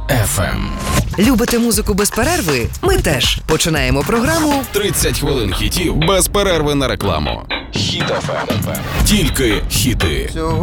FM. Любите музику без перерви? Ми теж. Починаємо програму 30 хвилин хітів без перерви на рекламу. Хіт FM. Тільки хіти.